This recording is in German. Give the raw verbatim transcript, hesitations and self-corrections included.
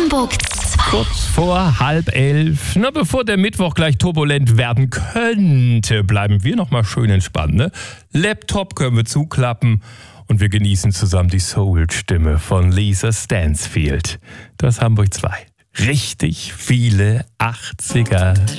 Hamburg zwei. Kurz vor halb elf. Na, bevor der Mittwoch gleich turbulent werden könnte, bleiben wir noch mal schön entspannt. Ne? Laptop können wir zuklappen und wir genießen zusammen die Soul-Stimme von Lisa Stansfield. Das Hamburg zwei. Richtig viele achtziger.